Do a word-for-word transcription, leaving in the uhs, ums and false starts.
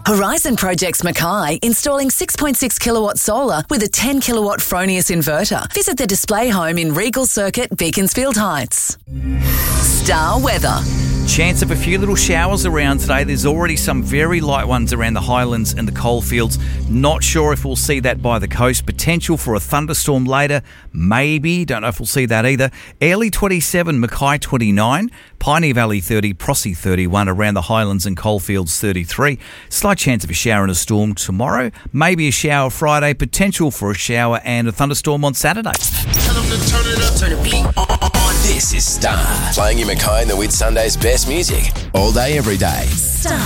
Horizon Projects Mackay installing six point six kilowatt solar with a ten kilowatt Fronius inverter. Visit the display home in Regal Circuit, Beaconsfield Heights. Star weather. Chance of a few little showers around today. There's already some very light ones around the highlands and the coalfields. Not sure if we'll see that by the coast. Potential for a thunderstorm later. Maybe. Don't know if we'll see that either. Airlie twenty-seven, Mackay twenty-nine, Piney Valley thirty, Prossie thirty-one, around the highlands and coalfields thirty-three. Slight chance of a shower and a storm tomorrow. Maybe a shower Friday. Potential for a shower and a thunderstorm on Saturday. Tell them to turn it up. Turn it beat. This is Star. Playing you Mackay and the Whit Sunday's best music. All day, every day. Star.